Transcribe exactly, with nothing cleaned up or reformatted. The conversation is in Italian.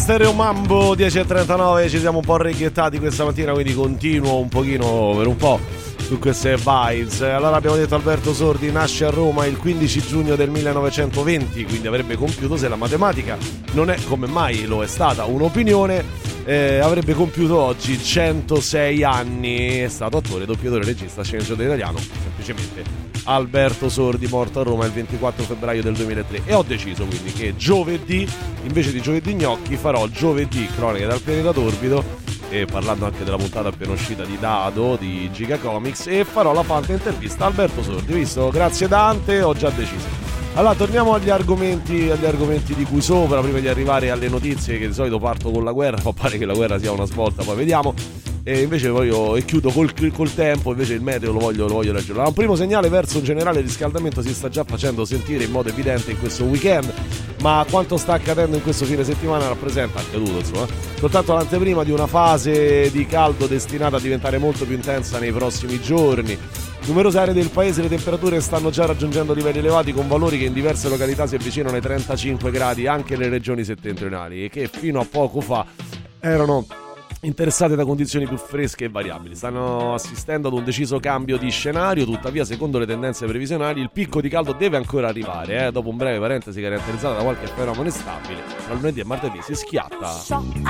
Stereo Mambo dieci e trentanove, ci siamo un po' regghiettati questa mattina, quindi continuo un pochino per un po' su queste vibes. Allora abbiamo detto Alberto Sordi nasce a Roma il quindici giugno del millenovecentoventi, quindi avrebbe compiuto, se la matematica non è come mai lo è stata un'opinione, eh, avrebbe compiuto oggi centosei anni. È stato attore, doppiatore, regista, sceneggiatore italiano, semplicemente Alberto Sordi, morto a Roma il ventiquattro febbraio del duemilatré. E ho deciso quindi che giovedì, invece di giovedì gnocchi, farò giovedì cronache dal pianeta torbido, e parlando anche della puntata appena uscita di Dado di Giga Comics, e farò la fatta intervista a Alberto Sordi, visto, grazie Dante, ho già deciso. Allora torniamo agli argomenti agli argomenti di cui sopra, prima di arrivare alle notizie, che di solito parto con la guerra, ma pare che la guerra sia una svolta, poi vediamo. E invece voglio, e chiudo col, col tempo, invece il meteo lo voglio, lo voglio leggere. Allora, un primo segnale verso un generale riscaldamento si sta già facendo sentire in modo evidente in questo weekend, ma quanto sta accadendo in questo fine settimana rappresenta, accaduto insomma, soltanto l'anteprima di una fase di caldo destinata a diventare molto più intensa nei prossimi giorni. Numerose aree del paese le temperature stanno già raggiungendo livelli elevati, con valori che in diverse località si avvicinano ai trentacinque gradi anche nelle regioni settentrionali, e che fino a poco fa erano interessate da condizioni più fresche e variabili. Stanno assistendo ad un deciso cambio di scenario, tuttavia secondo le tendenze previsionali il picco di caldo deve ancora arrivare, eh? Dopo un breve parentesi caratterizzata da qualche fenomeno instabile, tra lunedì e martedì si schiatta